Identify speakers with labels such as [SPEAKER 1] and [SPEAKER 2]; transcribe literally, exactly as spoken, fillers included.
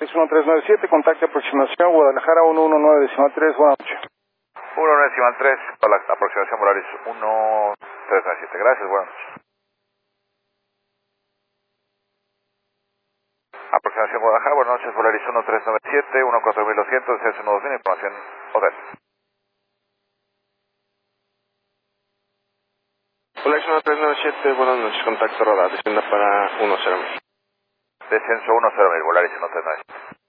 [SPEAKER 1] uno tres nueve siete, contacto aproximación Guadalajara uno uno nueve decimal tres, buenas noches.
[SPEAKER 2] uno nueve decimal tres, para la aproximación Volaris uno tres nueve siete, gracias, buenas noches. Aproximación Guadalajara, buenas noches, Volaris uno tres nueve siete, uno cuatro mil doscientos, C S uno dos mil, información hotel.
[SPEAKER 3] Volaris uno tres nueve siete, buenas noches, contacto radar, descienda para uno cero mil.
[SPEAKER 2] Descenso uno cero mil, Volaris uno tres nueve siete.